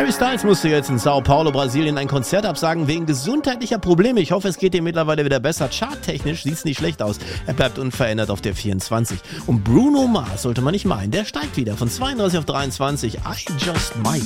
Harry Styles musste jetzt in Sao Paulo, Brasilien ein Konzert absagen wegen gesundheitlicher Probleme. Ich hoffe, es geht ihm mittlerweile wieder besser. Charttechnisch sieht es nicht schlecht aus. Er bleibt unverändert auf der 24. Und Bruno Mars sollte man nicht meinen. Der steigt wieder von 32 auf 23. I Just Might.